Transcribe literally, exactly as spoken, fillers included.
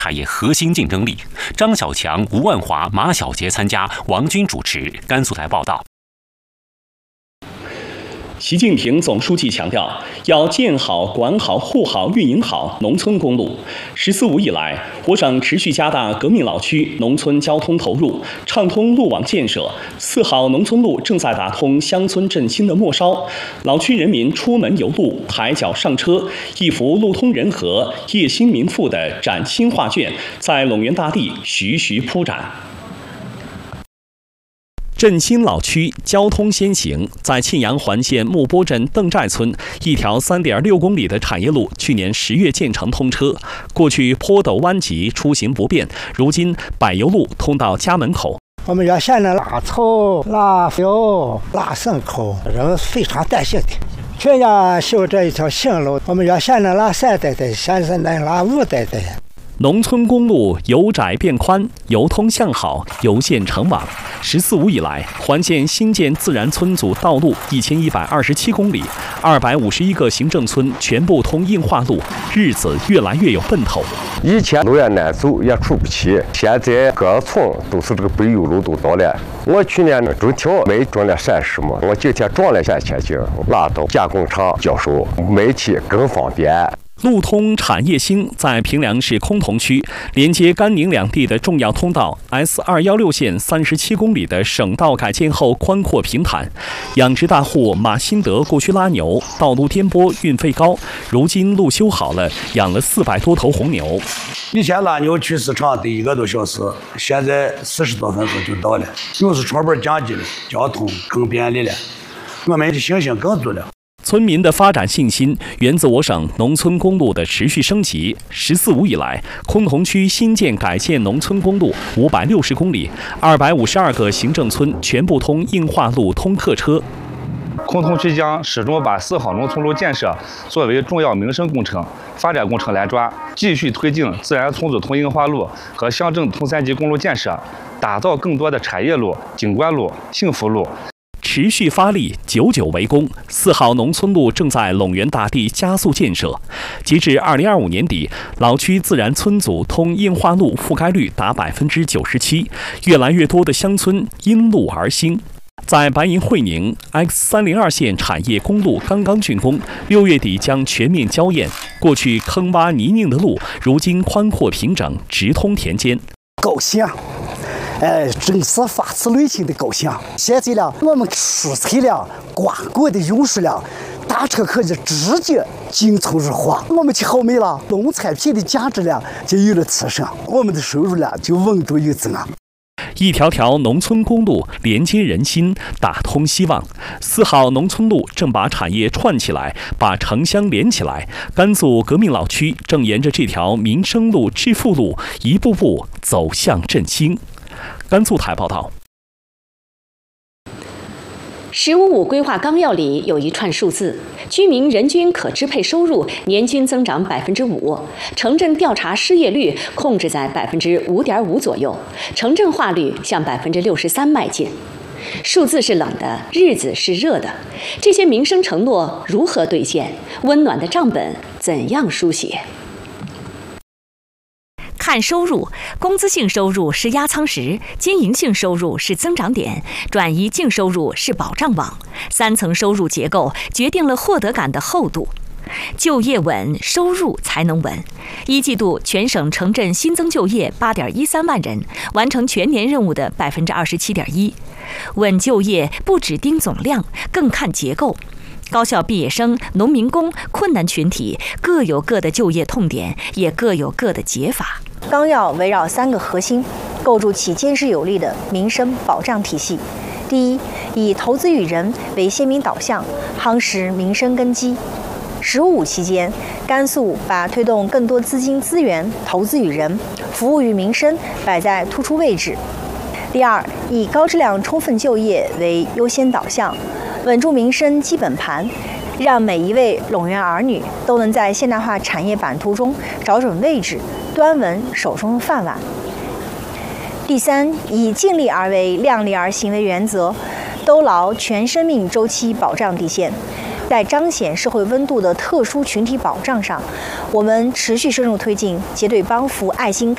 产业核心竞争力。张小强、吴万华、马小杰参加，王军主持。甘肃台报道。 习近平总书记强调，要建好、管好、护好、运营好农村公路。“十四五”以来，我省持续加大革命老区农村交通投入，畅通路网建设。四好农村路正在打通乡村振兴的末梢，老区人民出门游路、抬脚上车，一幅路通人和、业兴民富的崭新画卷在陇源大地徐徐铺展。振兴老区交通先行，在沁阳环县木波镇邓寨村，一条 三点六公里的产业路去年十月建成通车。过去坡陡弯急，出行不便，如今柏油路通到家门口。 我们原先的拉草、拉油、拉牲口，人们非常担心的。去年修这一条新路，我们原先的拉三代代，现在能拉五代代。 农村公路由窄变宽，由通向好，由线成网。“十四五”以来，环县新建自然村组道路一千一百二十七公里，二百五十一个行政村全部通硬化路，日子越来越有奔头。 以前路也难走，也出不去，现在各村都是这个柏油路都到了。我去年呢中条没种了三十亩，我今天种了三千斤，拉到加工厂销售，卖去更方便。 路通产业兴在平凉市崆峒区连接甘宁两地的重要通道 S 二一六线三十七公里的省道改建后宽阔平坦，养殖大户马新德过去拉牛，道路颠簸运费高，如今路修好了，养了四百多头红牛。 以前拉牛去市场得一个多小时，现在四十多分钟就到了，运输成本降低了，交通更便利了，我们的信心更足了。 村民的发展信心源自我省农村公路的持续升级。“十四五”以来，崆峒区新建改建农村公路五百六十公里，二百五十二个行政村全部通硬化路、通客车。 崆峒区将始终把四好农村路建设作为重要民生工程、发展工程来抓，继续推进自然村组通硬化路和乡镇通三级公路建设，打造更多的产业路、景观路、幸福路。 持续发力，久久为功。四好农村路正在陇源大地加速建设。截至二零二五年底，老区自然村组通硬化路覆盖率达百分之九十七，越来越多的乡村因路而兴。在白银会宁 X 三零二线产业公路刚刚竣工，六月底将全面交验。过去坑洼泥泞的路，如今宽阔平整，直通田间。 高兴。哎，真是发自内心的高兴。现在呢，我们蔬菜粮、瓜果的运输量，大车可以直接进村入伙。我们去好美了，农产品的价值量就有了提升，我们的收入量就稳步有增啊。 一条条农村公路连接人心，打通希望。四好农村路正把产业串起来，把城乡连起来。甘肃革命老区正沿着这条民生路、致富路，一步步走向振兴。甘肃台报道。 十五五规划纲要里有一串数字：居民人均可支配收入年均增长百分之五，城镇调查失业率控制在百分之五点五左右，城镇化率向百分之六十三迈进。数字是冷的，日子是热的，这些民生承诺如何兑现？温暖的账本怎样书写？ 看收入，工资性收入是压舱石，经营性收入是增长点，转移净收入是保障网。三层收入结构决定了获得感的厚度。就业稳，收入才能稳。一季度全省城镇新增就业八点一三万人，完成全年任务的百分之二十七点一。稳就业不只盯总量，更看结构。高校毕业生、农民工、困难群体各有各的就业痛点，也各有各的解法。 纲要围绕三个核心，构筑起坚实有力的民生保障体系。第一，以投资与人为鲜明导向，夯实民生根基。十五五期间，甘肃把推动更多资金资源投资与人、服务于民生摆在突出位置。第二，以高质量充分就业为优先导向，稳住民生基本盘，让每一位陇源儿女都能在现代化产业版图中找准位置，端稳手中的饭碗。第三，以尽力而为、量力而行为原则，兜牢全生命周期保障底线。在彰显社会温度的特殊群体保障上，我们持续深入推进结对帮扶爱心。